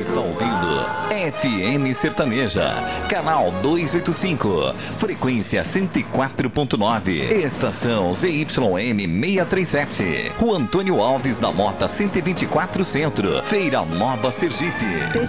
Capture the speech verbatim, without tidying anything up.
está ouvindo F M Sertaneja, canal duzentos e oitenta e cinco, frequência cento e quatro ponto nove, estação Z Y M seiscentos e trinta e sete, Rua Antônio Alves da Mota cento e vinte e quatro Centro, Feira Nova, Sergipe.